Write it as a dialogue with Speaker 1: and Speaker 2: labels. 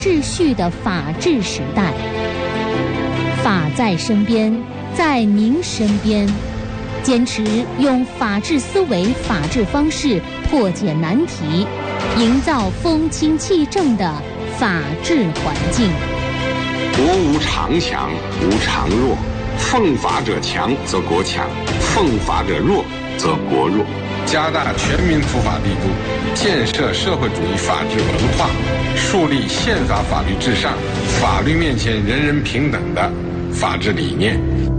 Speaker 1: 秩序的法治时代。法在身边，在您身边，坚持用法治思维、法治方式破解难题，营造风清气正的法治环境。
Speaker 2: 国无常强，无常弱。奉法者强，则国强；奉法者弱，则国弱。
Speaker 3: 加大全民普法力度，建设社会主义法治文化，树立宪法法律至上、法律面前人人平等的法治理念。